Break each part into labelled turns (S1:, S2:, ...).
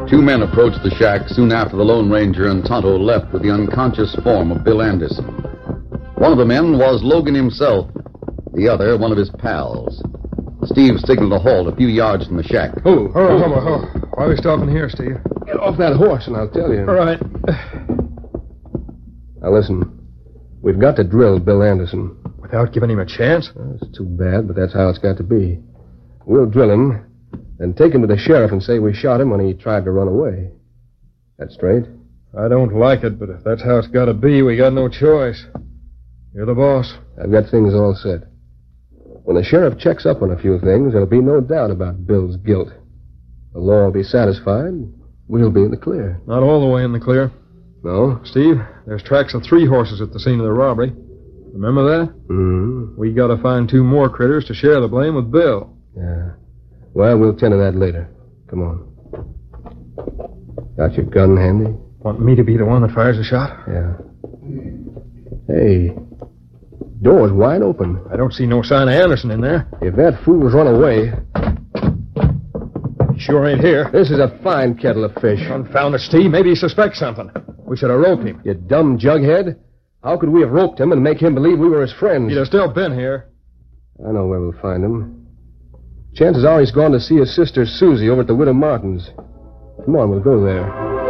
S1: Two men approached the shack soon after the Lone Ranger and Tonto left with the unconscious form of Bill Anderson. One of the men was Logan himself, the other one of his pals. Steve signaled a halt a few yards from the shack.
S2: Oh, why are we stopping here, Steve?
S3: Get off that horse and I'll tell you.
S2: All right.
S3: Now listen, we've got to drill Bill Anderson.
S2: Without giving him a chance?
S3: Well, it's too bad, but that's how it's got to be. We'll drill him, then take him to the sheriff and say we shot him when he tried to run away. That straight?
S2: I don't like it, but if that's how it's got to be, we got no choice. You're the boss.
S3: I've got things all set. When the sheriff checks up on a few things, there'll be no doubt about Bill's guilt. The law will be satisfied. We'll be in the clear.
S2: Not all the way in the clear.
S3: No?
S2: Steve, there's tracks of 3 horses at the scene of the robbery. Remember that?
S3: Mm-hmm.
S2: We got to find 2 more critters to share the blame with Bill.
S3: Yeah. Well, we'll tend to that later. Come on. Got your gun handy?
S2: Want me to be the one that fires the shot?
S3: Yeah. Hey, door's wide open.
S2: I don't see no sign of Anderson in there.
S3: If that fool's run away...
S2: He sure ain't here.
S3: This is a fine kettle of fish.
S2: Confound it, Steve. Maybe he suspects something. We should have roped him.
S3: You dumb jughead. How could we have roped him and make him believe we were his friends?
S2: He'd have still been here.
S3: I know where we'll find him. Chances are he's gone to see his sister Susie over at the Widow Martin's. Come on, we'll go there.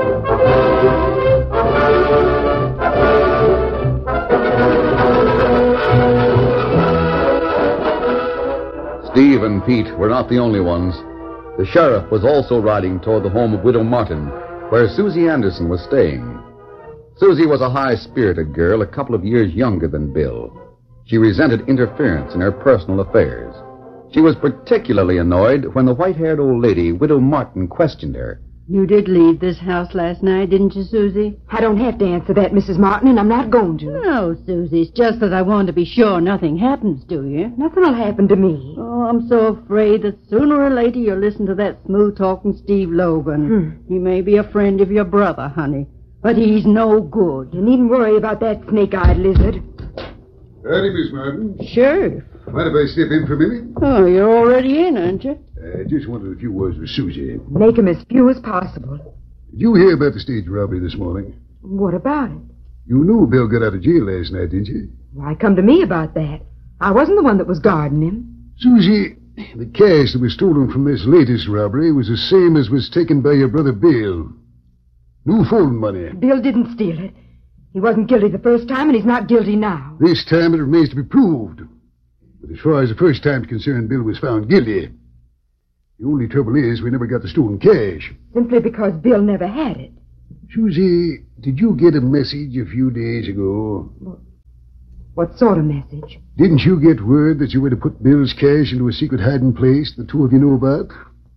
S1: Steve and Pete were not the only ones. The sheriff was also riding toward the home of Widow Martin, where Susie Anderson was staying. Susie was a high-spirited girl a couple of years younger than Bill. She resented interference in her personal affairs. She was particularly annoyed when the white-haired old lady, Widow Martin, questioned her.
S4: You did leave this house last night, didn't you, Susie?
S5: I don't have to answer that, Mrs. Martin, and I'm not going to.
S4: No, Susie, it's just that I want to be sure nothing happens to you.
S5: Nothing'll happen to me.
S4: Oh, I'm so afraid that sooner or later you'll listen to that smooth-talking Steve Logan. He may be a friend of your brother, honey, but he's no good.
S5: You needn't worry about that snake-eyed lizard.
S6: Howdy, Miss Martin.
S4: Sheriff.
S6: Mind if I step in for a minute?
S4: Oh, you're already in, aren't you?
S6: I just wanted a few words with Susie.
S5: Make 'em as few as possible.
S6: Did you hear about the stage robbery this morning?
S5: What about it?
S6: You knew Bill got out of jail last night, didn't you?
S5: Why come to me about that? I wasn't the one that was guarding him.
S6: Susie, the cash that was stolen from this latest robbery was the same as was taken by your brother Bill. New phone money.
S5: Bill didn't steal it. He wasn't guilty the first time, and he's not guilty now.
S6: This time it remains to be proved. But as far as the first time's concerned, Bill was found guilty. The only trouble is we never got the stolen cash.
S5: Simply because Bill never had it.
S6: Susie, did you get a message a few days ago?
S5: What sort of message?
S6: Didn't you get word that you were to put Bill's cash into a secret hiding place the two of you know about?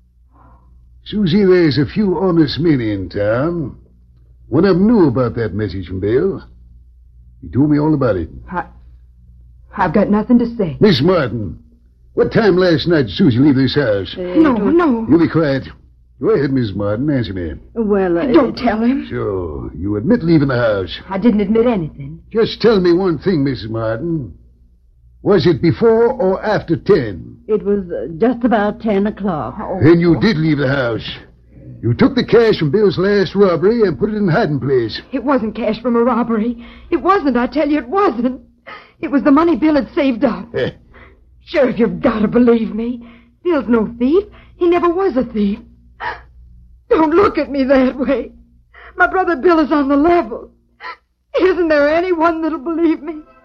S6: Susie, there's a few honest men in town. One of them knew about that message from Bill. He told me all about it.
S5: I've got nothing to say.
S6: Miss Martin, what time last night did Susie leave this house?
S5: No.
S6: You be quiet. Go ahead, Miss Martin. Answer me.
S4: Well,
S5: Don't tell him.
S6: So, you admit leaving the house.
S5: I didn't admit anything.
S6: Just tell me one thing, Mrs. Martin. Was it before or after 10?
S4: It was just about 10 o'clock.
S6: Then you did leave the house. You took the cash from Bill's last robbery and put it in hiding place.
S5: It wasn't cash from a robbery. It wasn't, I tell you, it wasn't. It was the money Bill had saved up. Sheriff, you've got to believe me. Bill's no thief. He never was a thief. Don't look at me that way. My brother Bill is on the level. Isn't there anyone that'll believe me?